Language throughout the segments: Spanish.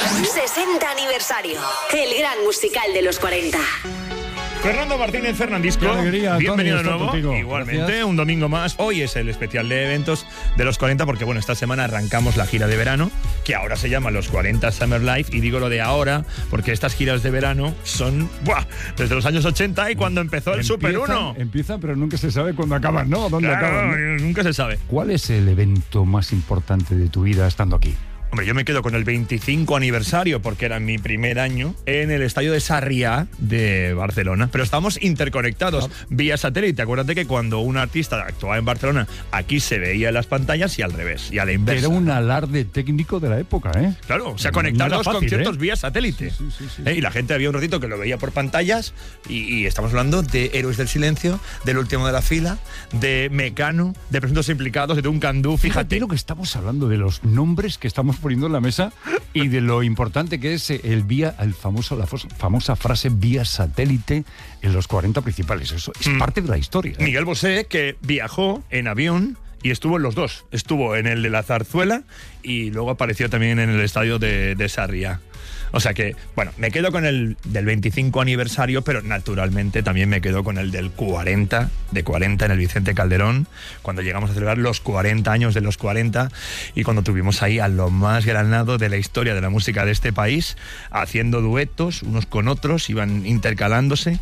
60 aniversario. El gran musical de los 40. Fernando Martínez Fernandisco, qué alegría, bienvenido de Tony, nuevo. contigo. Igualmente, Gracias. un domingo más. Hoy es el especial de eventos de los 40 porque, bueno, esta semana arrancamos la gira de verano, que ahora se llama los 40 Summer Life, y digo lo de ahora porque estas giras de verano son desde los años 80 y cuando empezó el Super 1. Empiezan, pero nunca se sabe cuándo acaban, ¿no? ¿Dónde Claro, acaban? ¿No? nunca se sabe. ¿Cuál es el evento más importante de tu vida estando aquí? Hombre, yo me quedo con el 25 aniversario porque era mi primer año en el estadio de Sarriá de Barcelona. Pero estamos interconectados vía satélite. Acuérdate que cuando un artista actuaba en Barcelona, aquí se veía en las pantallas y al revés, y a la inversa. Era un alarde técnico de la época, ¿eh? Claro, o sea, No conectar era los fácil, conciertos ¿eh? vía satélite. Sí. Y la gente había un ratito que lo veía por pantallas y estamos hablando de Héroes del Silencio, del Último de la Fila, de Mecano, de Presuntos Implicados, de Duncan Du. Fíjate lo que estamos hablando, de los nombres que estamos poniendo en la mesa y de lo importante que es la famosa frase vía satélite en los 40 principales. Eso es parte de la historia, ¿eh? Miguel Bosé, que viajó en avión y estuvo en los dos. Estuvo en el de la Zarzuela y luego apareció también en el estadio de Sarriá. O sea que, bueno, me quedo con el del 25 aniversario, pero naturalmente también me quedo con el del 40, de 40 en el Vicente Calderón, cuando llegamos a celebrar los 40 años de los 40 y cuando tuvimos ahí a lo más granado de la historia de la música de este país, haciendo duetos unos con otros, iban intercalándose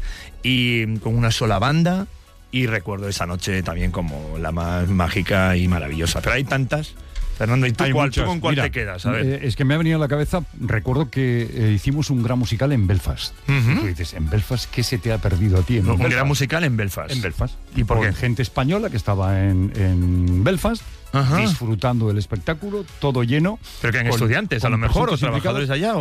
y con una sola banda. Y recuerdo esa noche también como la más mágica y maravillosa. Pero hay tantas. Fernando, ¿y tú, tú con cuál te quedas? A ver. Es que me ha venido a la cabeza, recuerdo que hicimos un gran musical en Belfast. Uh-huh. Y tú dices, ¿en Belfast qué se te ha perdido a ti? Un gran musical en Belfast. En Belfast. ¿Y por qué? Gente española que estaba en Belfast, disfrutando del espectáculo, todo lleno. Pero que en estudiantes, a lo mejor, o trabajadores allá.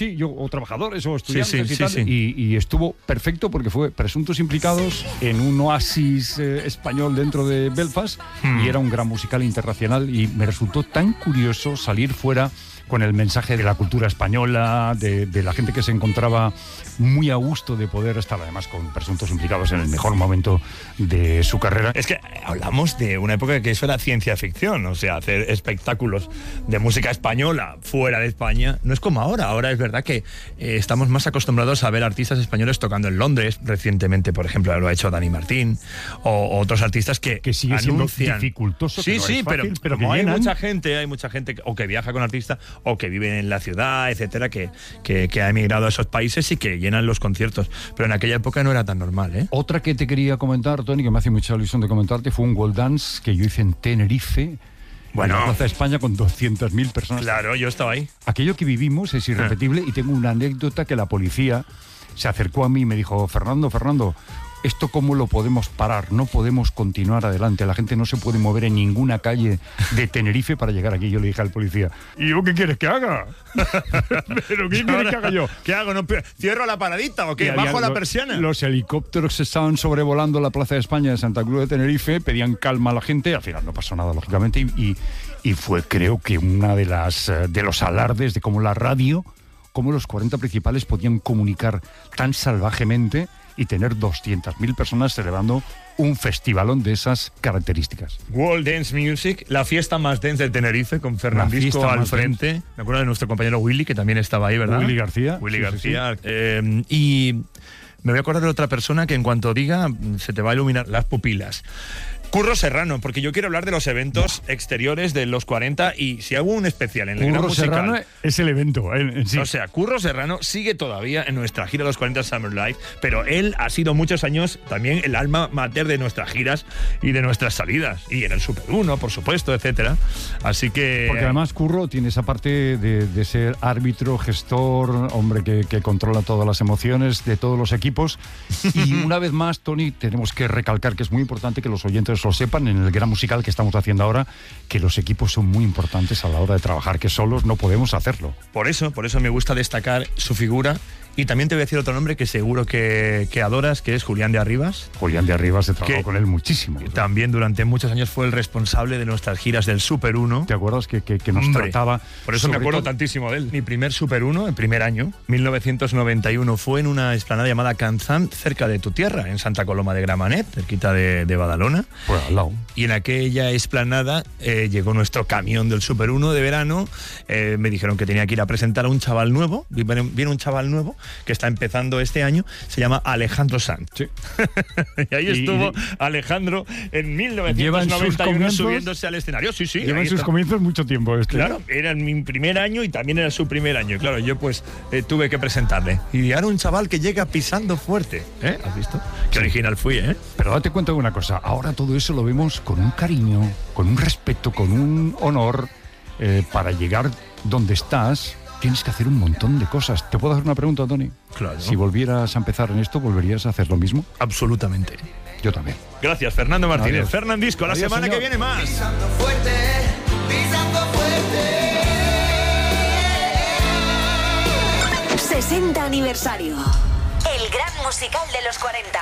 O trabajadores o estudiantes sí, y tal. sí. Y estuvo perfecto porque fue Presuntos Implicados en un oasis español dentro de Belfast y era un gran musical internacional y me resultó tan curioso salir fuera con el mensaje de la cultura española, de la gente que se encontraba muy a gusto de poder estar además con Presuntos Implicados en el mejor momento de su carrera. Es que hablamos de una época que eso era ciencia ficción, o sea, hacer espectáculos de música española fuera de España no es como ahora. Ahora es verdad que estamos más acostumbrados a ver artistas españoles tocando en Londres. Recientemente, por ejemplo, lo ha hecho Dani Martín o otros artistas que sigue anuncian. siendo dificultoso. Sí, que no es fácil, pero que como hay llenan. mucha gente o que viaja con artistas o que vive en la ciudad, etcétera, que ha emigrado a esos países y que llenan los conciertos. Pero en aquella época no era tan normal, ¿eh? Otra que te quería comentar, Tony, que me hace mucha ilusión de comentarte, fue un World Dance que yo hice en Tenerife, bueno, en la Plaza de España, con 200.000 personas. Claro, yo estaba ahí. Aquello que vivimos es irrepetible y tengo una anécdota que la policía se acercó a mí y me dijo, Fernando, ¿esto cómo lo podemos parar? No podemos continuar adelante. La gente no se puede mover en ninguna calle de Tenerife para llegar aquí. Yo le dije al policía, ¿y yo qué quieres que haga? ¿Pero qué quieres que haga yo? ¿Qué hago? ¿No cierro la paradita o qué? ¿Bajo la persiana? Los helicópteros estaban sobrevolando la Plaza de España de Santa Cruz de Tenerife, pedían calma a la gente. Al final no pasó nada, lógicamente. Y fue, creo que, una de los alardes de cómo la radio, cómo los 40 principales podían comunicar tan salvajemente y tener 200.000 personas celebrando un festivalón de esas características. World Dance Music, la fiesta más dance de Tenerife, con Fernandisco al frente. Me acuerdo de nuestro compañero Willy, que también estaba ahí, ¿verdad? Willy García. Willy Sí. García. Y me voy a acordar de otra persona que en cuanto diga se te va a iluminar las pupilas. Curro Serrano, porque yo quiero hablar de los eventos exteriores de los 40 y si hago un especial en el Gran Musical. Curro Serrano es el evento en sí. O sea, Curro Serrano sigue todavía en nuestra gira de los 40 Summer Life, pero él ha sido muchos años también el alma mater de nuestras giras y de nuestras salidas. Y en el Super 1, por supuesto, etcétera. Así que... Porque además Curro tiene esa parte de ser árbitro, gestor, hombre que controla todas las emociones de todos los equipos. Y una vez más, Tony, tenemos que recalcar que es muy importante que los oyentes lo sepan en el gran musical que estamos haciendo ahora, que los equipos son muy importantes a la hora de trabajar, que solos no podemos hacerlo. Por eso me gusta destacar su figura Y también te voy a decir otro nombre que seguro que adoras, que es Julián de Arribas. Julián de Arribas, he trabajado Que con él muchísimo. También durante muchos años fue el responsable de nuestras giras del Super 1. ¿Te acuerdas que nos Hombre, trataba? Por eso me sobre acuerdo todo- tantísimo de él. Mi primer Super 1, el primer año, 1991, fue en una explanada llamada Canzán, cerca de tu tierra, en Santa Coloma de Gramenet, cerquita de Badalona. Pues al lado. Y en aquella explanada llegó nuestro camión del Super 1 de verano. Me dijeron que tenía que ir a presentar a un chaval nuevo. Viene un chaval nuevo que está empezando este año. Se llama Alejandro Sanz. Sí. Y ahí estuvo Alejandro en Lleva en sus 1991 comienzos- subiéndose al escenario. Sí, sí. Lleva ahí en sus está. comienzos mucho tiempo este. Claro, era mi primer año y también era su primer año. Claro, yo pues tuve que presentarle. Y ahora un chaval que llega pisando fuerte. ¿Has visto? Qué original fui, ¿eh? Pero date cuenta de una cosa, ahora todo eso lo vemos con un cariño, con un respeto, con un honor. Para llegar donde estás, tienes que hacer un montón de cosas. ¿Te puedo hacer una pregunta, Tony? Claro. Si volvieras a empezar en esto, ¿volverías a hacer lo mismo? Absolutamente. Yo también. Gracias, Fernando Martínez. Adiós. Fernandisco, la Adiós, semana señor. que viene más. Pisando fuerte, pisando fuerte. 60 aniversario. El gran musical de los 40.